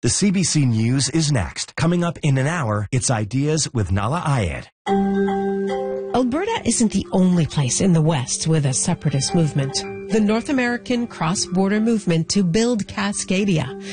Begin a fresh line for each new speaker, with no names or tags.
The CBC News is next. Coming up in an hour, it's Ideas with Nahlah Ayed.
Alberta isn't the only place in the West with a separatist movement. The North American cross-border movement to build Cascadia